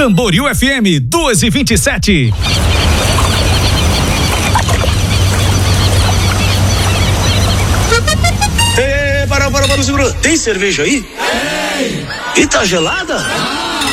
Tamboril FM 2h27. Para, segura. Tem cerveja aí? Tem. E tá gelada?